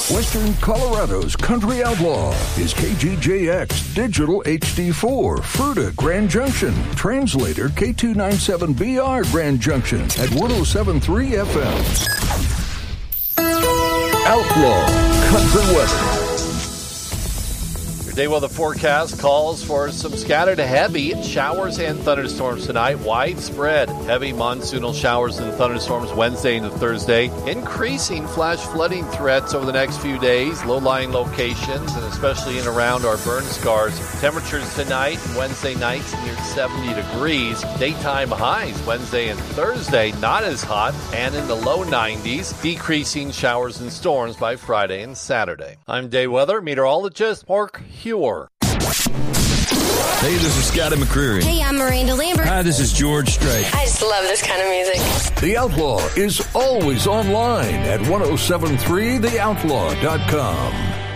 Western Colorado's Country Outlaw is KGJX Digital HD4, Fruita, Grand Junction. Translator K297BR, Grand Junction at 107.3 FM. Outlaw Country Weather. Day weather forecast calls for some scattered to heavy showers and thunderstorms tonight. Widespread heavy monsoonal showers and thunderstorms Wednesday into Thursday. Increasing flash flooding threats over the next few days. Low-lying locations and especially in and around our burn scars. Temperatures tonight and Wednesday nights near 70 degrees. Daytime highs Wednesday and Thursday not as hot and in the low 90s. Decreasing showers and storms by Friday and Saturday. I'm day weather meteorologist Mark Huer. Hey, this is Scotty McCreery. Hey, I'm Miranda Lambert. Hi, this is George Strait. I just love this kind of music. The Outlaw is always online at 1073theoutlaw.com.